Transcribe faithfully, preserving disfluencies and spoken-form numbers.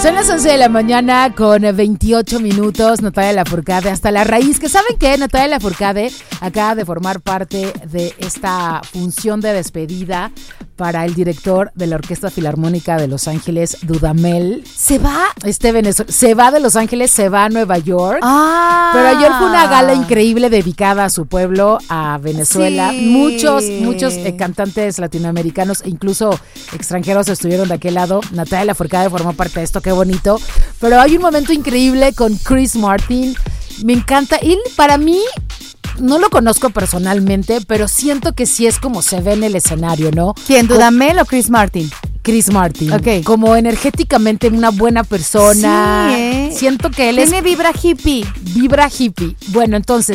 Son las once de la mañana con veintiocho minutos. Natalia Lafourcade hasta la raíz. Que ¿saben qué? Natalia Lafourcade acaba de formar parte de esta función de despedida para el director de la Orquesta Filarmónica de Los Ángeles, Dudamel. Se va, este Venezuela, se va de Los Ángeles, se va a Nueva York. Ah. Pero ayer fue una gala increíble dedicada a su pueblo, a Venezuela. Sí. Muchos, muchos eh, cantantes latinoamericanos e incluso extranjeros estuvieron de aquel lado. Natalia Lafourcade formó parte de esto, qué bonito. Pero hay un momento increíble con Chris Martin. Me encanta. Él, para mí, no lo conozco personalmente, pero siento que sí es como se ve en el escenario, ¿no? ¿Quién, Dudamel o Chris Martin? Chris Martin. Ok. Como energéticamente una buena persona. Sí, ¿eh? Siento que él Tiene es vibra hippie. vibra hippie. Bueno, entonces,